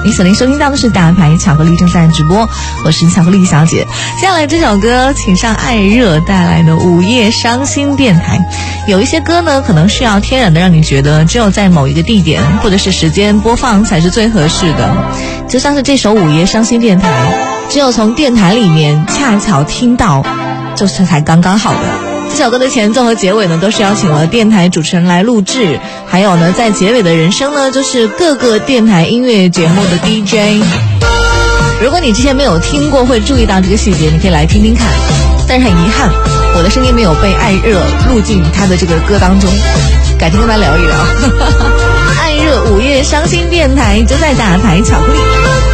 你锁定收听到的是大牌巧克力正在直播，我是巧克力小姐。接下来这首歌请上艾热带来的午夜伤心电台。有一些歌呢可能是要天然的让你觉得只有在某一个地点或者是时间播放才是最合适的，就像是这首午夜伤心电台，只有从电台里面恰巧听到就是才刚刚好的。这首歌的前奏和结尾呢都是邀请了电台主持人来录制，还有呢在结尾的人声呢就是各个电台音乐节目的 DJ。 如果你之前没有听过会注意到这个细节，你可以来听听看。但是很遗憾我的声音没有被艾热录进他的这个歌当中，改天跟他聊一聊。艾热午夜伤心电台就在大牌巧克力。